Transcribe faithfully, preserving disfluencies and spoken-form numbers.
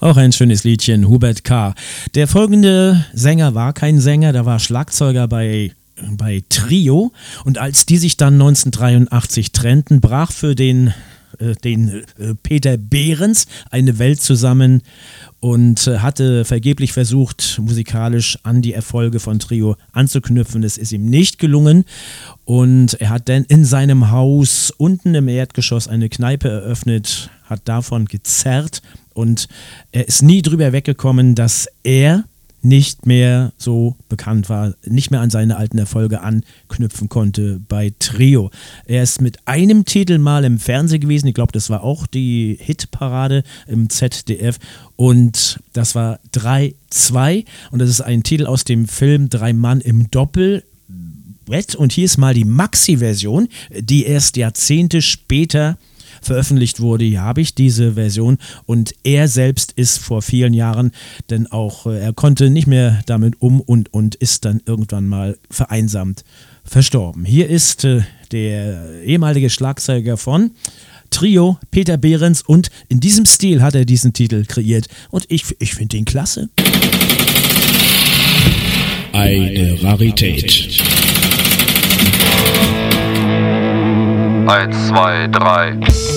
Auch ein schönes Liedchen, Hubert K. Der folgende Sänger war kein Sänger, der war Schlagzeuger bei, bei Trio. Und als die sich dann neunzehnhundertdreiundachtzig trennten, brach für den, äh, den äh, Peter Behrens eine Welt zusammen und äh, hatte vergeblich versucht, musikalisch an die Erfolge von Trio anzuknüpfen. Es ist ihm nicht gelungen. Und er hat dann in seinem Haus unten im Erdgeschoss eine Kneipe eröffnet, hat davon gezerrt und er ist nie drüber weggekommen, dass er nicht mehr so bekannt war, nicht mehr an seine alten Erfolge anknüpfen konnte bei Trio. Er ist mit einem Titel mal im Fernsehen gewesen, ich glaube, das war auch die Hitparade im Z D F und das war drei zwei und das ist ein Titel aus dem Film Drei Mann im Doppel. Und hier ist mal die Maxi-Version, die erst Jahrzehnte später veröffentlicht wurde. Hier habe ich diese Version und er selbst ist vor vielen Jahren, denn auch äh, er konnte nicht mehr damit um und, und ist dann irgendwann mal vereinsamt verstorben. Hier ist äh, der ehemalige Schlagzeuger von Trio, Peter Behrens, und in diesem Stil hat er diesen Titel kreiert und ich, ich finde ihn klasse. Eine Rarität. Eins, zwei, drei.